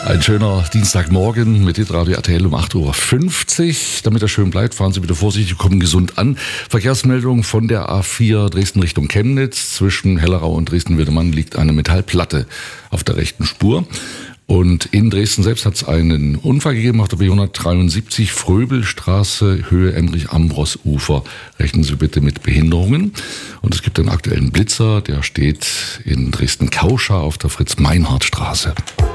Ein schöner Dienstagmorgen mit Hitradio RTL um 8.50 Uhr. Damit er schön bleibt, fahren Sie bitte vorsichtig, kommen gesund an. Verkehrsmeldung von der A4 Dresden Richtung Chemnitz. Zwischen Hellerau und Dresden-Wiedemann liegt eine Metallplatte auf der rechten Spur. Und in Dresden selbst hat es einen Unfall gegeben auf der B173 Fröbelstraße, Höhe Emmerich-Ambros-Ufer. Rechnen Sie bitte mit Behinderungen. Und es gibt einen aktuellen Blitzer, der steht in Dresden-Kauscha auf der Fritz-Meinhardt-Straße.